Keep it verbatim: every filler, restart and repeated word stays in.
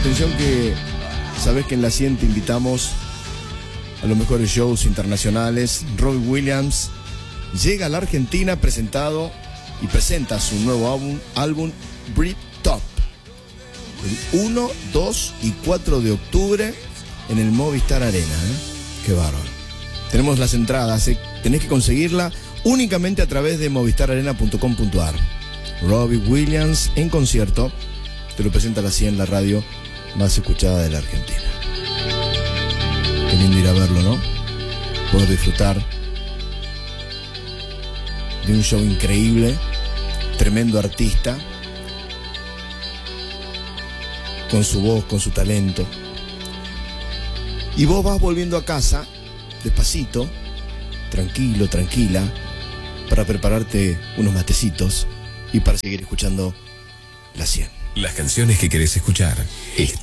Atención que sabes que en la cien te invitamos a los mejores shows internacionales. Robbie Williams llega a la Argentina presentado y presenta su nuevo álbum, álbum Break Top, el uno, dos y cuatro de octubre en el Movistar Arena. ¿eh? Qué bárbaro. Tenemos las entradas, ¿eh? Tenés que conseguirla únicamente a través de movistar arena punto com punto a r. Robbie Williams en concierto te lo presenta la cien, la radio más escuchada de la Argentina. Qué lindo ir a verlo, ¿no? Poder disfrutar de un show increíble, tremendo artista, con su voz, con su talento. Y vos vas volviendo a casa, despacito, tranquilo, tranquila, para prepararte unos matecitos y para seguir escuchando la cien. Las canciones que querés escuchar están